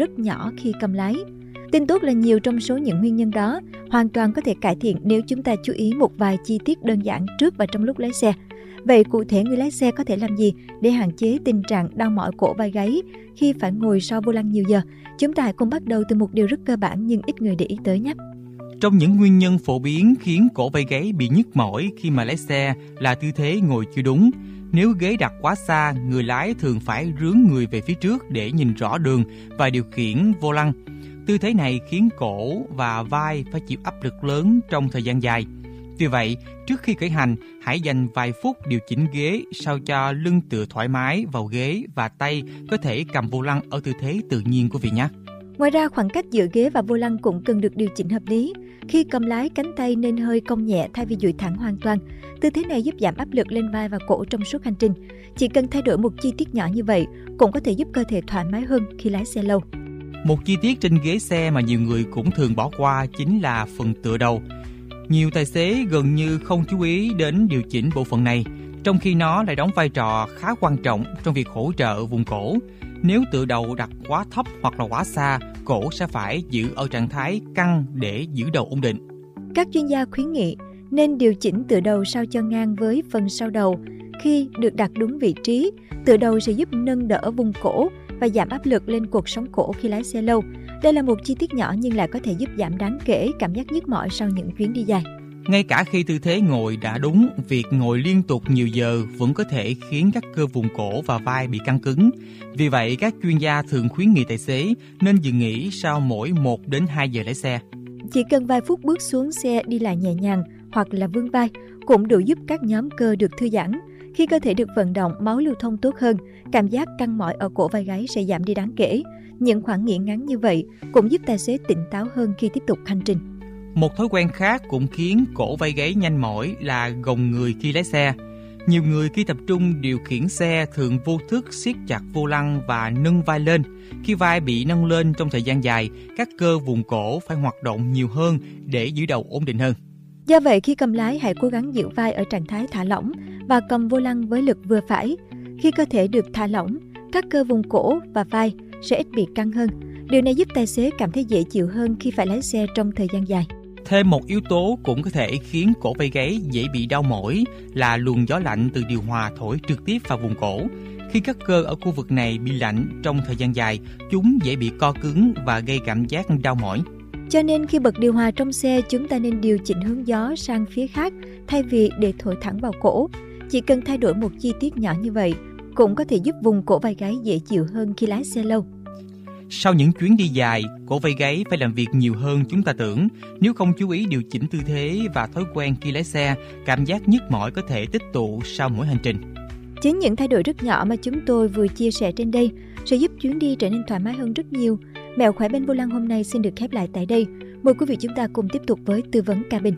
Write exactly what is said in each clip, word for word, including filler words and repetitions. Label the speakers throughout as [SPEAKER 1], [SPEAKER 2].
[SPEAKER 1] rất nhỏ khi cầm lái. Tin tốt là nhiều trong số những nguyên nhân đó hoàn toàn có thể cải thiện nếu chúng ta chú ý một vài chi tiết đơn giản trước và trong lúc lái xe. Vậy cụ thể người lái xe có thể làm gì để hạn chế tình trạng đau mỏi cổ vai gáy khi phải ngồi sau vô lăng nhiều giờ? Chúng ta hãy cùng bắt đầu từ một điều rất cơ bản nhưng ít người để ý tới nhé.
[SPEAKER 2] Trong những nguyên nhân phổ biến khiến cổ vai gáy bị nhức mỏi khi mà lái xe là tư thế ngồi chưa đúng. Nếu ghế đặt quá xa, người lái thường phải rướn người về phía trước để nhìn rõ đường và điều khiển vô lăng. Tư thế này khiến cổ và vai phải chịu áp lực lớn trong thời gian dài. Vì vậy, trước khi khởi hành, hãy dành vài phút điều chỉnh ghế sao cho lưng tựa thoải mái vào ghế và tay có thể cầm vô lăng ở tư thế tự nhiên của vị nhé.
[SPEAKER 1] Ngoài ra, khoảng cách giữa ghế và vô lăng cũng cần được điều chỉnh hợp lý. Khi cầm lái, cánh tay nên hơi cong nhẹ thay vì duỗi thẳng hoàn toàn. Tư thế này giúp giảm áp lực lên vai và cổ trong suốt hành trình. Chỉ cần thay đổi một chi tiết nhỏ như vậy cũng có thể giúp cơ thể thoải mái hơn khi lái xe lâu.
[SPEAKER 2] Một chi tiết trên ghế xe mà nhiều người cũng thường bỏ qua chính là phần tựa đầu. Nhiều tài xế gần như không chú ý đến điều chỉnh bộ phận này, trong khi nó lại đóng vai trò khá quan trọng trong việc hỗ trợ vùng cổ. Nếu tựa đầu đặt quá thấp hoặc là quá xa, cổ sẽ phải giữ ở trạng thái căng để giữ đầu ổn định.
[SPEAKER 1] Các chuyên gia khuyến nghị nên điều chỉnh tựa đầu sao cho ngang với phần sau đầu. Khi được đặt đúng vị trí, tựa đầu sẽ giúp nâng đỡ vùng cổ và giảm áp lực lên cột sống cổ khi lái xe lâu. Đây là một chi tiết nhỏ nhưng lại có thể giúp giảm đáng kể cảm giác nhức mỏi sau những chuyến đi dài.
[SPEAKER 2] Ngay cả khi tư thế ngồi đã đúng, việc ngồi liên tục nhiều giờ vẫn có thể khiến các cơ vùng cổ và vai bị căng cứng. Vì vậy, các chuyên gia thường khuyến nghị tài xế nên dừng nghỉ sau mỗi một đến hai giờ lái xe.
[SPEAKER 1] Chỉ cần vài phút bước xuống xe đi lại nhẹ nhàng hoặc là vươn vai cũng đủ giúp các nhóm cơ được thư giãn. Khi cơ thể được vận động, máu lưu thông tốt hơn, cảm giác căng mỏi ở cổ vai gáy sẽ giảm đi đáng kể. Những khoảng nghỉ ngắn như vậy cũng giúp tài xế tỉnh táo hơn khi tiếp tục hành trình.
[SPEAKER 2] Một thói quen khác cũng khiến cổ vai gáy nhanh mỏi là gồng người khi lái xe. Nhiều người khi tập trung điều khiển xe thường vô thức siết chặt vô lăng và nâng vai lên. Khi vai bị nâng lên trong thời gian dài, các cơ vùng cổ phải hoạt động nhiều hơn để giữ đầu ổn định hơn.
[SPEAKER 1] Do vậy, khi cầm lái, hãy cố gắng giữ vai ở trạng thái thả lỏng và cầm vô lăng với lực vừa phải. Khi cơ thể được thả lỏng, các cơ vùng cổ và vai sẽ ít bị căng hơn. Điều này giúp tài xế cảm thấy dễ chịu hơn khi phải lái xe trong thời gian dài.
[SPEAKER 2] Thêm một yếu tố cũng có thể khiến cổ vai gáy dễ bị đau mỏi là luồng gió lạnh từ điều hòa thổi trực tiếp vào vùng cổ. Khi các cơ ở khu vực này bị lạnh trong thời gian dài, chúng dễ bị co cứng và gây cảm giác đau mỏi.
[SPEAKER 1] Cho nên khi bật điều hòa trong xe, chúng ta nên điều chỉnh hướng gió sang phía khác thay vì để thổi thẳng vào cổ. Chỉ cần thay đổi một chi tiết nhỏ như vậy cũng có thể giúp vùng cổ vai gáy dễ chịu hơn khi lái xe lâu.
[SPEAKER 2] Sau những chuyến đi dài, cổ vai gáy phải làm việc nhiều hơn chúng ta tưởng. Nếu không chú ý điều chỉnh tư thế và thói quen khi lái xe, cảm giác nhức mỏi có thể tích tụ sau mỗi hành trình.
[SPEAKER 1] Chính những thay đổi rất nhỏ mà chúng tôi vừa chia sẻ trên đây sẽ giúp chuyến đi trở nên thoải mái hơn rất nhiều. Mẹo khỏe bên vô lăng hôm nay xin được khép lại tại đây. Mời quý vị chúng ta cùng tiếp tục với tư vấn cabin.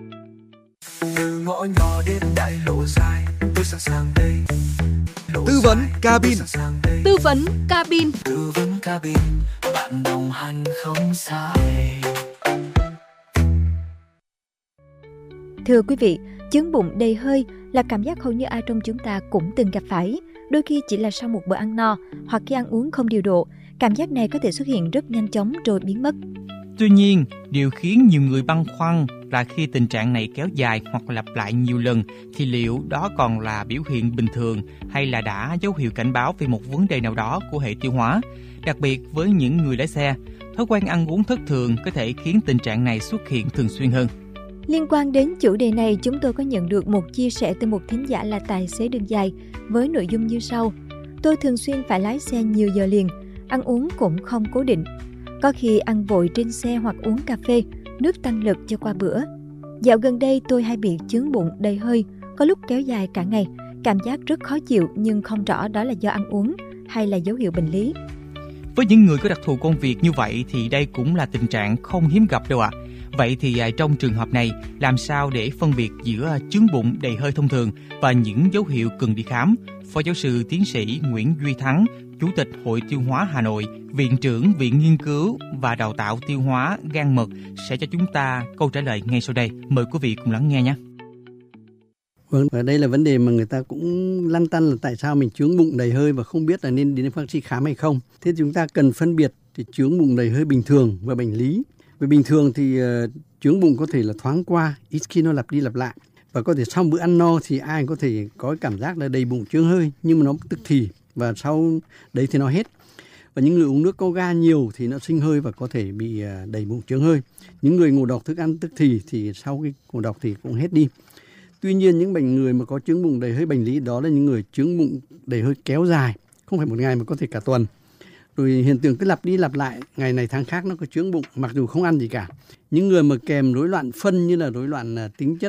[SPEAKER 3] Từ ngõ nhỏ đến đại lộ dài, tôi sẵn sàng đây.
[SPEAKER 4] Tư vấn cabin.
[SPEAKER 5] Tư vấn cabin.
[SPEAKER 3] Tư vấn cabin, bạn đồng hành không xa.
[SPEAKER 1] Thưa quý vị, chứng bụng đầy hơi là cảm giác hầu như ai trong chúng ta cũng từng gặp phải. Đôi khi chỉ là sau một bữa ăn no hoặc khi ăn uống không điều độ, cảm giác này có thể xuất hiện rất nhanh chóng rồi biến mất.
[SPEAKER 2] Tuy nhiên, điều khiến nhiều người băn khoăn là khi tình trạng này kéo dài hoặc lặp lại nhiều lần thì liệu đó còn là biểu hiện bình thường hay là đã dấu hiệu cảnh báo về một vấn đề nào đó của hệ tiêu hóa. Đặc biệt với những người lái xe, thói quen ăn uống thất thường có thể khiến tình trạng này xuất hiện thường xuyên hơn.
[SPEAKER 1] Liên quan đến chủ đề này, chúng tôi có nhận được một chia sẻ từ một thính giả là tài xế đường dài với nội dung như sau. Tôi thường xuyên phải lái xe nhiều giờ liền, ăn uống cũng không cố định. Có khi ăn vội trên xe hoặc uống cà phê, nước tăng lực cho qua bữa. Dạo gần đây tôi hay bị chướng bụng đầy hơi, có lúc kéo dài cả ngày, cảm giác rất khó chịu nhưng không rõ đó là do ăn uống hay là dấu hiệu bệnh lý.
[SPEAKER 2] Với những người có đặc thù công việc như vậy thì đây cũng là tình trạng không hiếm gặp đâu ạ. À. Vậy thì trong trường hợp này, làm sao để phân biệt giữa chướng bụng đầy hơi thông thường và những dấu hiệu cần đi khám? Phó giáo sư tiến sĩ Nguyễn Duy Thắng, Chủ tịch Hội Tiêu hóa Hà Nội, Viện trưởng Viện Nghiên cứu và Đào tạo Tiêu hóa gan mật sẽ cho chúng ta câu trả lời ngay sau đây. Mời quý vị cùng lắng nghe nhé.
[SPEAKER 4] Vâng, ở đây là vấn đề mà người ta cũng lăn tăn là tại sao mình chướng bụng đầy hơi và không biết là nên đến bác sĩ khám hay không. Thế chúng ta cần phân biệt thì chướng bụng đầy hơi bình thường và bệnh lý. Về bình thường thì uh, chướng bụng có thể là thoáng qua, ít khi nó lặp đi lặp lại. Và có thể sau bữa ăn no thì ai có thể có cảm giác là đầy bụng chướng hơi, nhưng mà nó tức thì và sau đấy thì nó hết. Và những người uống nước có ga nhiều thì nó sinh hơi và có thể bị uh, đầy bụng chướng hơi. Những người ngộ độc thức ăn tức thì thì sau cái ngộ độc thì cũng hết đi. Tuy nhiên những bệnh người mà có chướng bụng đầy hơi bệnh lý đó là những người chướng bụng đầy hơi kéo dài, không phải một ngày mà có thể cả tuần. Rồi hiện tượng cứ lặp đi lặp lại, ngày này tháng khác nó có chướng bụng mặc dù không ăn gì cả. Những người mà kèm rối loạn phân như là rối loạn tính chất